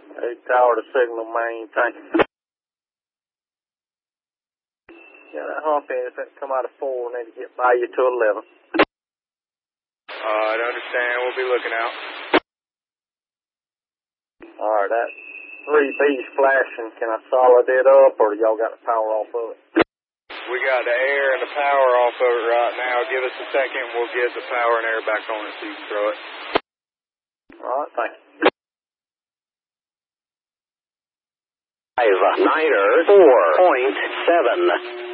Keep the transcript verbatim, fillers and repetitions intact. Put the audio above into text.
Eight tower to signal main, thank you. Yeah, that hump in is come out of four and need to get by you to eleven. Alright, I understand. We'll be looking out. Alright, that three B's flashing. Can I solid it up, or do y'all got the power off of it? We got the air and the power off of it right now. Give us a second. We'll get the power and air back on it so you can throw it. Alright, thank you. Niner four point seven.